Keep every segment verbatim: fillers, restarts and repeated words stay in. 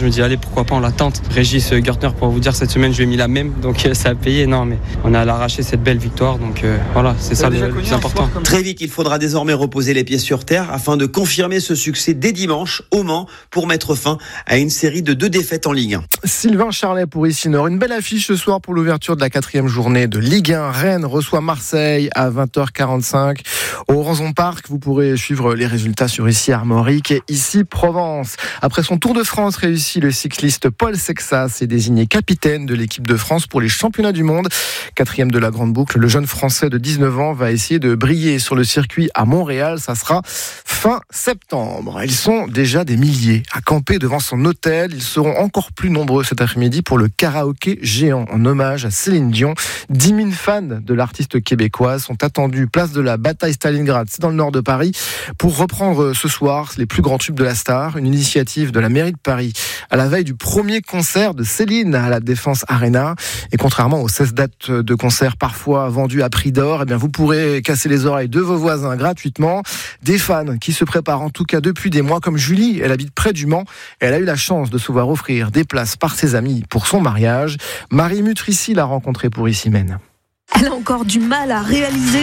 je me dis allez, pourquoi pas, on la tente. Régis Gertner, pour vous dire, cette semaine je lui ai mis la même, donc euh, ça a payé. Non mais on a à l'arracher cette belle victoire, donc euh, voilà, c'est ça le plus important. Très vite, il faudra désormais reposer les pieds sur terre afin de confirmer ce succès dès dimanche au Mans pour mettre fin à une série de deux défaites en Ligue un. Sylvain Charlet pour Ici Nord. Une belle affiche ce soir pour l'ouverture de la quatrième journée de Ligue un. Rennes reçoit Marseille à vingt heures quarante-cinq au Ranson Park. Vous pourrez suivre les résultats sur Ici Armorique et Ici Provence. Après son Tour de France réussi, le cycliste Paul Sexas est désigné capitaine de l'équipe de France pour les championnats du monde. Quatrième de la grande boucle, le jeune Français de dix-neuf ans va essayer de briller sur le circuit à Montréal. Ça sera fin septembre. Ils sont déjà des milliers à camper devant son hôtel. Ils seront encore plus nombreux cet après-midi pour le karaoké géant en hommage à Céline Dion. dix mille fans de l'artiste québécoise sont attendus place de la bataille Stalingrad, c'est dans le nord de Paris, pour reprendre ce soir les plus grands tubes de la star. Une initiative de la mairie de Paris à la veille du premier concert de Céline à la Défense Arena. Et contrairement aux seize dates de concert parfois vendues à prix d'or, eh bien vous pourrez casser les oreilles de vos voisins gratuitement. Des fans qui se préparent en tout cas depuis des mois, comme Julie, elle habite près du Mans. Elle a eu la chance de se voir offrir des places par ses amis pour son mariage. Marie Mutrici l'a rencontrée pour Ici Mène. Elle a encore du mal à réaliser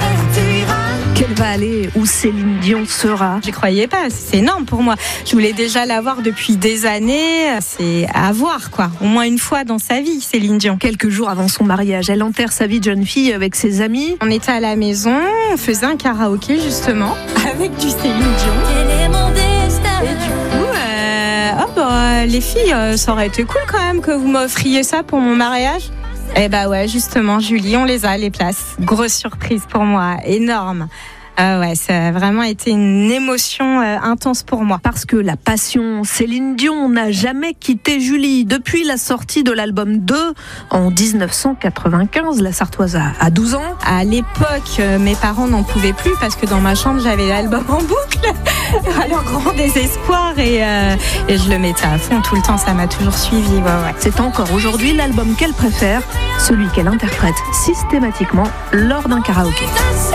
qu'elle va aller où Céline Dion sera. Je croyais pas, c'est énorme pour moi. Je voulais déjà la voir depuis des années. C'est à voir, quoi. Au moins une fois dans sa vie, Céline Dion. Quelques jours avant son mariage, elle enterre sa vie de jeune fille avec ses amis. On était à la maison, on faisait un karaoké justement, avec du Céline Dion. Et du coup, euh, oh bah, les filles, euh, ça aurait été cool quand même que vous m'offriez ça pour mon mariage. Eh bah ouais, justement, Julie, on les a, les places. Grosse surprise pour moi, énorme. Euh, ouais, ça a vraiment été une émotion euh, intense pour moi. Parce que la passion Céline Dion n'a jamais quitté Julie. Depuis la sortie de l'album deux en dix-neuf cent quatre-vingt-quinze, la Sartoise a douze ans. À l'époque, euh, mes parents n'en pouvaient plus parce que dans ma chambre, j'avais l'album en boucle. À leur grand désespoir et, euh, et je le mettais à fond tout le temps, ça m'a toujours suivi. Ouais, ouais. C'est encore aujourd'hui l'album qu'elle préfère, celui qu'elle interprète systématiquement lors d'un karaoké.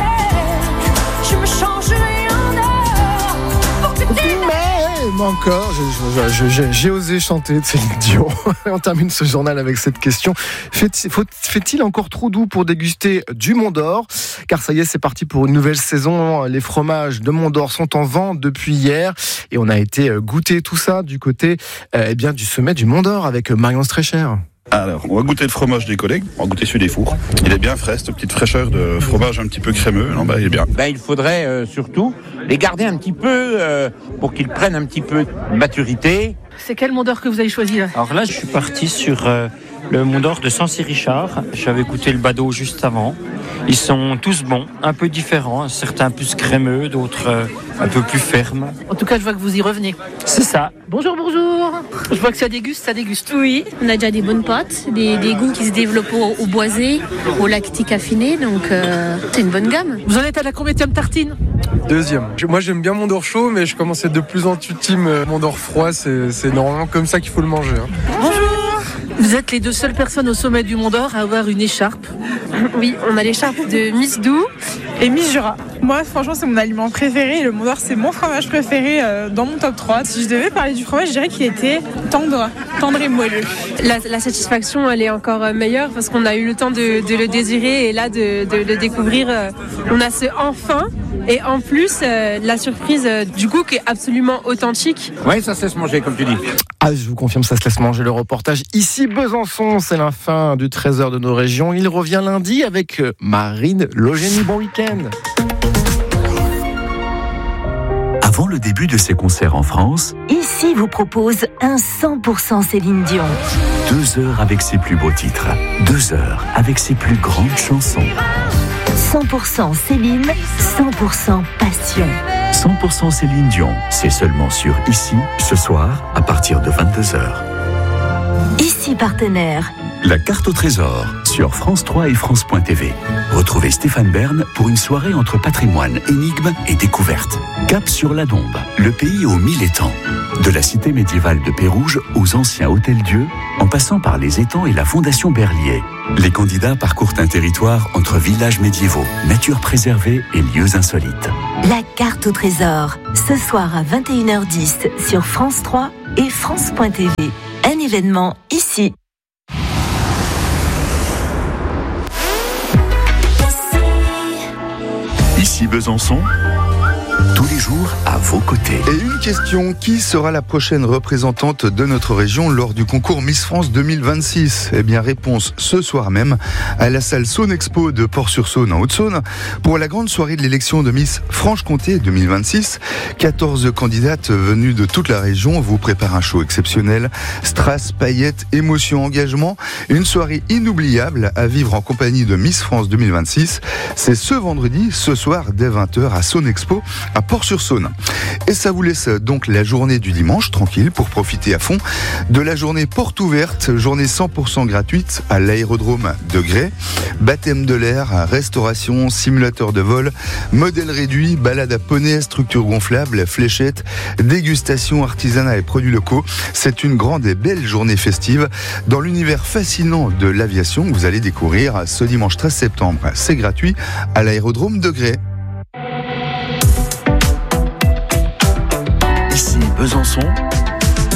Je me changerai en or. Mais encore, je, je, je, j'ai osé chanter de Céline Dion. On termine ce journal avec cette question. Fait, faut, fait-il encore trop doux pour déguster du Mont d'Or ? Car ça y est, c'est parti pour une nouvelle saison. Les fromages de Mont d'Or sont en vente depuis hier. Et on a été goûter tout ça du côté euh, eh bien, du sommet du Mont d'Or avec Marion Streicher. Alors, on va goûter le fromage des collègues, on va goûter celui des fours. Il est bien frais, cette petite fraîcheur de fromage un petit peu crémeux, non, bah, il est bien. Ben, il faudrait euh, surtout les garder un petit peu euh, pour qu'ils prennent un petit peu de maturité. C'est quel Mont d'Or que vous avez choisi là ? Alors là, je suis parti sur euh, le Mont d'Or de Sancy-Richard. J'avais goûté le Badaud juste avant. Ils sont tous bons, un peu différents, certains plus crémeux, d'autres euh, un peu plus fermes. En tout cas, je vois que vous y revenez. C'est ça. Bonjour, bonjour. Je vois que ça déguste, ça déguste. Oui, on a déjà des bonnes pâtes, des, des goûts qui se développent au, au boisé, au lactique affiné, donc euh, c'est une bonne gamme. Vous en êtes à la combienième tartine ? Deuxième. Moi, j'aime bien Mont d'Or chaud, mais je commence à être de plus en plus team Mont d'Or froid. C'est, c'est normalement comme ça qu'il faut le manger. Hein. Bonjour. Vous êtes les deux seules personnes au sommet du Mont d'Or à avoir une écharpe. Oui, on a l'écharpe de Miss Doux et Miss Jura. Moi, franchement, c'est mon aliment préféré. Le Mont d'Or, c'est mon fromage préféré euh, dans mon top trois. Si je devais parler du fromage, je dirais qu'il était tendre, tendre et moelleux. La, la satisfaction, elle est encore meilleure parce qu'on a eu le temps de, de le désirer et là, de, de le découvrir. Euh, on a ce enfin et en plus, euh, la surprise euh, du goût qui est absolument authentique. Oui, ça se laisse manger, comme tu dis. Ah, je vous confirme, ça se laisse manger. Le reportage ici Besançon, c'est la fin du trésor de nos régions. Il revient lundi avec Marine Logénie. Bon week-end. Avant le début de ses concerts en France, Ici vous propose un cent pour cent Céline Dion. Deux heures avec ses plus beaux titres, deux heures avec ses plus grandes chansons. cent pour cent Céline, cent pour cent passion. cent pour cent Céline Dion, c'est seulement sur Ici, ce soir, à partir de vingt-deux heures. Ici partenaire. La carte au trésor, sur France trois et France point T V. Retrouvez Stéphane Bern pour une soirée entre patrimoine, énigmes et découvertes. Cap sur la Dombe, le pays aux mille étangs. De la cité médiévale de Pérouge aux anciens hôtels-dieux, en passant par les étangs et la fondation Berlier. Les candidats parcourent un territoire entre villages médiévaux, nature préservée et lieux insolites. La carte au trésor, ce soir à vingt et une heures dix sur France trois et France point T V. Un événement ici. Ici Besançon, tous les jours à vos côtés. Et une question, qui sera la prochaine représentante de notre région lors du concours Miss France deux mille vingt-six ? Eh bien, réponse ce soir même à la salle Saône-Expo de Port-sur-Saône en Haute-Saône pour la grande soirée de l'élection de Miss Franche-Comté deux mille vingt-six. quatorze candidates venues de toute la région vous préparent un show exceptionnel. Strass, paillettes, émotion, engagement. Une soirée inoubliable à vivre en compagnie de Miss France deux mille vingt-six. C'est ce vendredi, ce soir, dès vingt heures à Saône-Expo à Port-sur-Saône. Et ça vous laisse donc la journée du dimanche tranquille pour profiter à fond de la journée porte ouverte, journée cent pour cent gratuite à l'aérodrome de Grès. Baptême de l'air, restauration, simulateur de vol, modèle réduit, balade à poney, structure gonflable, fléchettes, dégustation, artisanat et produits locaux. C'est une grande et belle journée festive dans l'univers fascinant de l'aviation que vous allez découvrir ce dimanche treize septembre. C'est gratuit à l'aérodrome de Grès. Ici Besançon,